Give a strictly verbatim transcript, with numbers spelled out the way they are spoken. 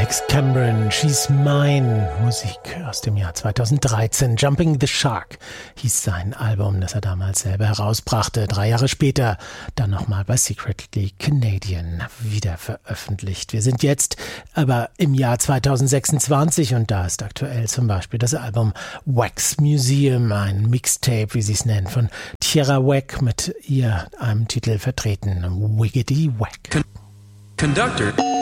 Alex Cameron, She's Mine, Musik aus dem Jahr zweitausenddreizehn. Jumping the Shark hieß sein Album, das er damals selber herausbrachte. Drei Jahre später dann nochmal bei Secretly Canadian wieder veröffentlicht. Wir sind jetzt aber im Jahr zweitausendsechsundzwanzig und da ist aktuell zum Beispiel das Album Wax Museum, ein Mixtape, wie sie es nennen, von Tierra Whack mit ihr einem Titel vertreten, Wiggity Whack. Con- Conductor